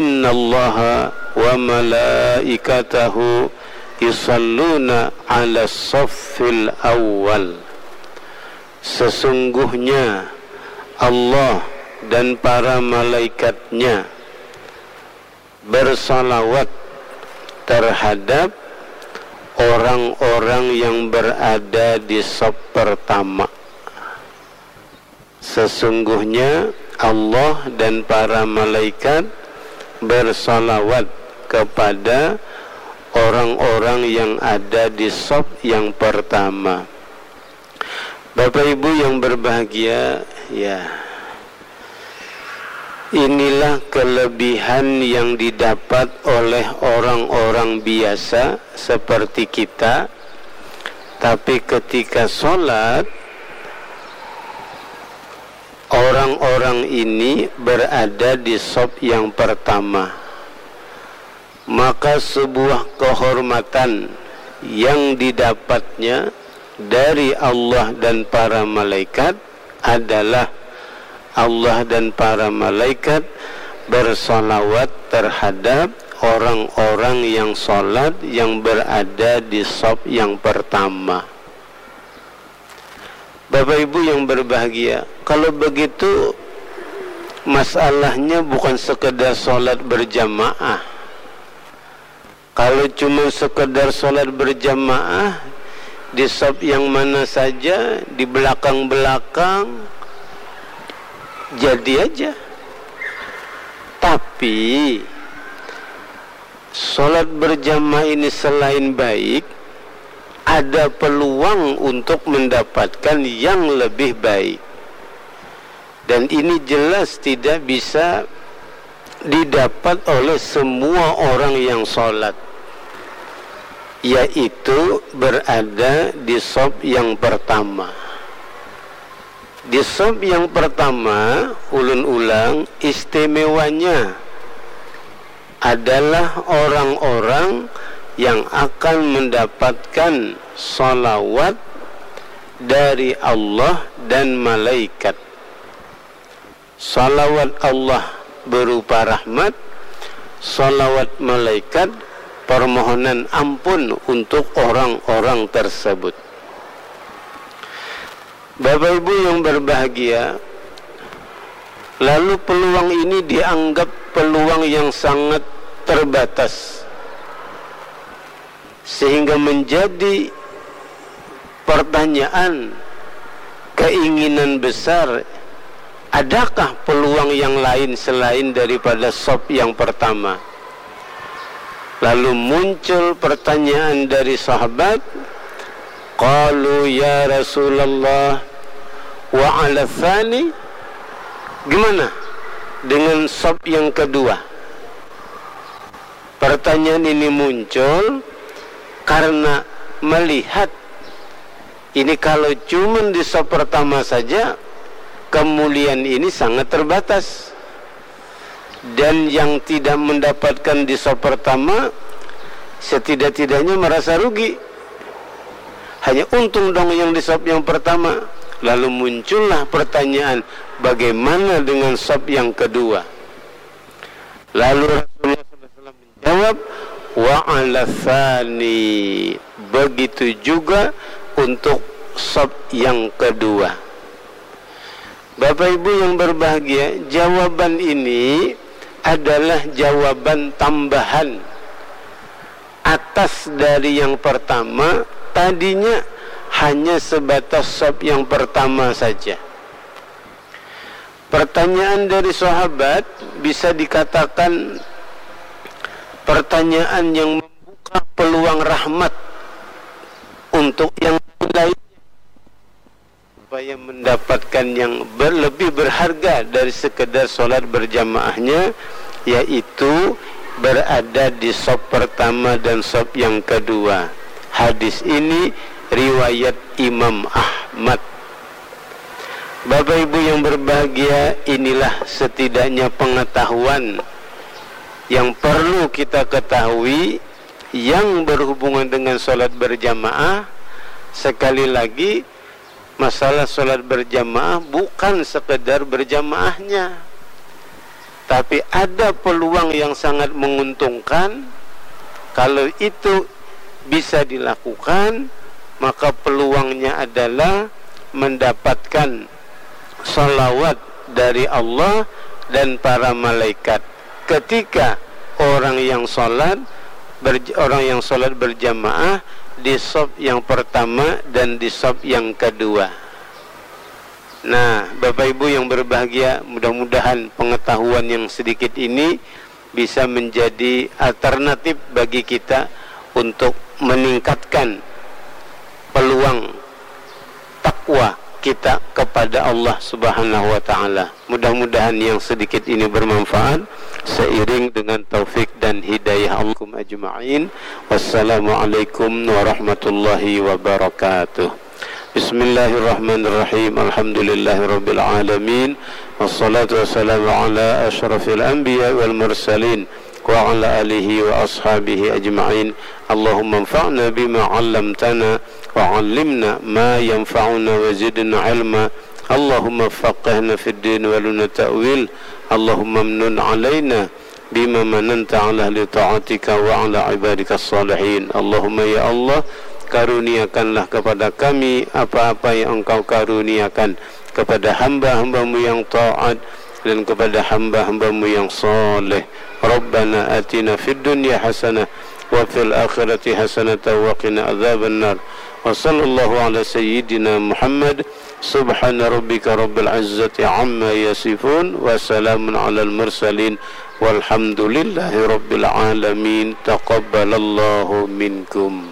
innallaha wa malaikatahu yusalluna 'alas saffil awwal. Sesungguhnya Allah dan para malaikatnya bersalawat terhadap orang-orang yang berada di shaf pertama. Sesungguhnya Allah dan para malaikat bersalawat kepada orang-orang yang ada di shaf yang pertama. Bapak Ibu yang berbahagia, ya, inilah kelebihan yang didapat oleh orang-orang biasa seperti kita. Tapi ketika sholat, orang-orang ini berada di shaf yang pertama, maka sebuah kehormatan yang didapatnya dari Allah dan para malaikat adalah Allah dan para malaikat bersalawat terhadap orang-orang yang sholat yang berada di shaf yang pertama. Bapak Ibu yang berbahagia, kalau begitu masalahnya bukan sekedar sholat berjamaah. Kalau cuma sekedar sholat berjamaah di shaf yang mana saja, di belakang-belakang, jadi aja. Tapi sholat berjamaah ini selain baik, ada peluang untuk mendapatkan yang lebih baik. Dan ini jelas tidak bisa didapat oleh semua orang yang sholat, yaitu berada di shaf yang pertama. Di shaf yang pertama, ulun ulang, istimewanya adalah orang-orang yang akan mendapatkan salawat dari Allah dan malaikat. Salawat Allah berupa rahmat, salawat malaikat permohonan ampun untuk orang-orang tersebut. Bapak Ibu yang berbahagia, lalu peluang ini dianggap peluang yang sangat terbatas, sehingga menjadi pertanyaan, keinginan besar, adakah peluang yang lain selain daripada shaf yang pertama? Lalu muncul pertanyaan dari sahabat, qalu ya Rasulullah wa ala tsani, gimana dengan shaf yang kedua? Pertanyaan ini muncul karena melihat ini kalau cuma di shaf pertama saja, kemuliaan ini sangat terbatas. Dan yang tidak mendapatkan di shaf pertama setidak-tidaknya merasa rugi. Hanya untung dong yang di shaf yang pertama. Lalu muncullah pertanyaan, bagaimana dengan shaf yang kedua? Lalu Rasulullah SAW menjawab, wa ala tsani, begitu juga untuk shaf yang kedua. Bapak Ibu yang berbahagia, jawaban ini adalah jawaban tambahan atas dari yang pertama. Tadinya hanya sebatas shaf yang pertama saja. Pertanyaan dari sahabat bisa dikatakan pertanyaan yang membuka peluang rahmat untuk yang lain, supaya mendapatkan yang lebih berharga dari sekedar sholat berjamaahnya, yaitu berada di shaf pertama dan shaf yang kedua. Hadis ini riwayat Imam Ahmad. Bapak Ibu yang berbahagia, inilah setidaknya pengetahuan yang perlu kita ketahui yang berhubungan dengan sholat berjamaah. Sekali lagi, masalah sholat berjamaah bukan sekedar berjamaahnya, tapi ada peluang yang sangat menguntungkan. Kalau itu bisa dilakukan, maka peluangnya adalah mendapatkan salawat dari Allah dan para malaikat. Ketika orang yang sholat berjamaah di shaf yang pertama dan di shaf yang kedua. Nah, Bapak Ibu yang berbahagia, mudah-mudahan pengetahuan yang sedikit ini bisa menjadi alternatif bagi kita untuk meningkatkan peluang takwa kita kepada Allah Subhanahu wa taala. Mudah-mudahan yang sedikit ini bermanfaat seiring dengan taufik dan hidayah Allah ajma'in. Wassalamualaikum warahmatullahi wabarakatuh. Bismillahirrahmanirrahim. Alhamdulillahirabbil alamin. Wassalatu wassalamu ala asyrafil anbiya wal mursalin wa ala alihi wa ashabihi ajma'in. Allahumma anfa'na bima 'allamtana wa 'allimna ma yanfa'una wa zidna 'ilma. Allahumma faqihna fid din wa lana ta'wil. Allahumma amnun 'alaina bima mananta 'ala li ta'atika wa 'ala ibadika salihin. Allahumma ya Allah, karuniakanlah kepada kami apa-apa yang Engkau karuniakan kepada hamba-hambamu yang taat dan kepada hamba-hambamu yang saleh. Rabbana atina fid dunya hasanah wa fil akhirati hasanah wa qina adzabannar. Wa sallallahu ala sayyidina Muhammad. Subhana rabbika rabbil izzati amma yasifun wa salamun alal mursalin walhamdulillahi rabbil alamin. Taqabbalallahu minkum.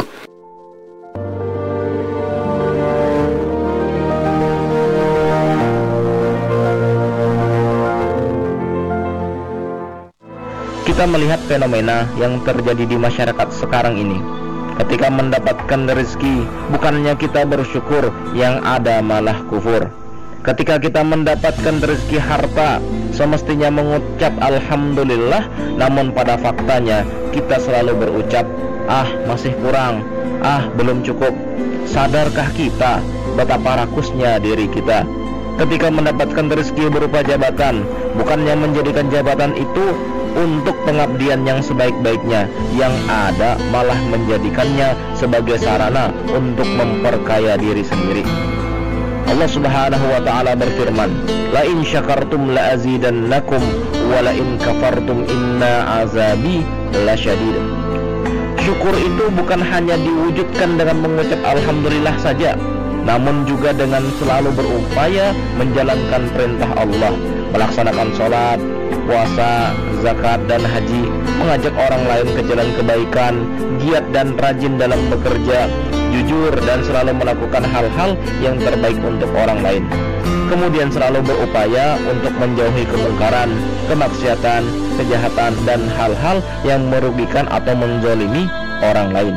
Kita melihat fenomena yang terjadi di masyarakat sekarang ini. Ketika mendapatkan rezeki, bukannya kita bersyukur, yang ada malah kufur. Ketika kita mendapatkan rezeki harta, semestinya mengucap alhamdulillah, namun pada faktanya kita selalu berucap, masih kurang, belum cukup. Sadarkah kita betapa rakusnya diri kita? Ketika mendapatkan rezeki berupa jabatan, bukannya menjadikan jabatan itu untuk pengabdian yang sebaik-baiknya, yang ada malah menjadikannya sebagai sarana untuk memperkaya diri sendiri. Allah Subhanahu wa taala berfirman, "La in syakartum la azidannakum wa la in kafartum inna azabi lasyadid." Syukur itu bukan hanya diwujudkan dengan mengucap alhamdulillah saja, namun juga dengan selalu berupaya menjalankan perintah Allah, melaksanakan sholat, puasa, zakat, dan haji, mengajak orang lain ke jalan kebaikan, giat dan rajin dalam bekerja, jujur dan selalu melakukan hal-hal yang terbaik untuk orang lain. Kemudian selalu berupaya untuk menjauhi kemungkaran, kemaksiatan, kejahatan, dan hal-hal yang merugikan atau menzalimi orang lain.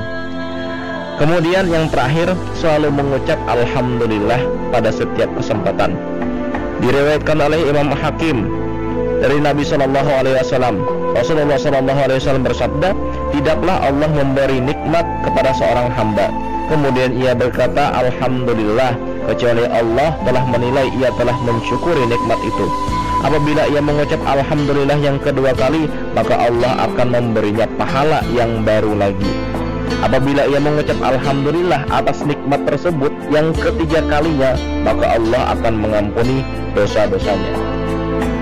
Kemudian yang terakhir, selalu mengucap alhamdulillah pada setiap kesempatan. Diriwayatkan oleh Imam Hakim dari Nabi Shallallahu Alaihi Wasallam, Rasulullah Shallallahu Alaihi Wasallam bersabda, tidaklah Allah memberi nikmat kepada seorang hamba, kemudian ia berkata alhamdulillah, kecuali Allah telah menilai ia telah mensyukuri nikmat itu. Apabila ia mengucap alhamdulillah yang kedua kali, maka Allah akan memberinya pahala yang baru lagi. Apabila ia mengucap alhamdulillah atas nikmat tersebut yang ketiga kalinya, maka Allah akan mengampuni dosa-dosanya.